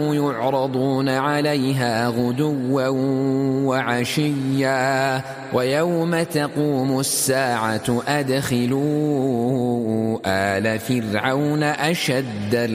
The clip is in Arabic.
يعرضون عليها غدوا وعشيا ويوم تقوم الساعة أدخلوا آل فرعون أشد